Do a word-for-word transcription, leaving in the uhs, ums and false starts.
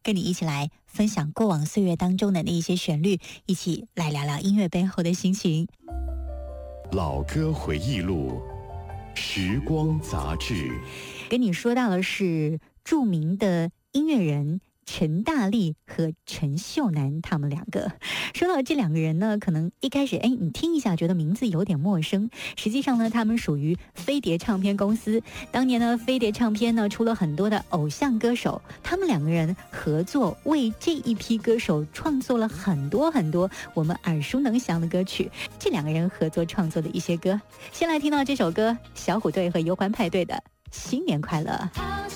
跟你一起来分享过往岁月当中的那一些旋律，一起来聊聊音乐背后的心情。 老歌回忆录，时光杂志。 跟你说到的是著名的音乐人陈大力和陈秀楠他们两个。说到这两个人呢，可能一开始哎，你听一下觉得名字有点陌生，实际上呢，他们属于飞碟唱片公司。当年呢，飞碟唱片呢出了很多的偶像歌手，他们两个人合作为这一批歌手创作了很多很多我们耳熟能详的歌曲。这两个人合作创作的一些歌，先来听到这首歌，小虎队和忧欢派对的《新年快乐》。